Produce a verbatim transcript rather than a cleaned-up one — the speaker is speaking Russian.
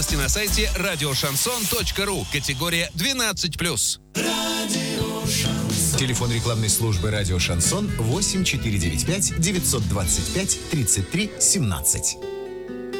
на сайте радио шансон точка ру. Категория двенадцать плюс. Телефон рекламной службы «Радио Шансон» восемь четыре девять пять девятьсот двадцать пять тридцать три семнадцать.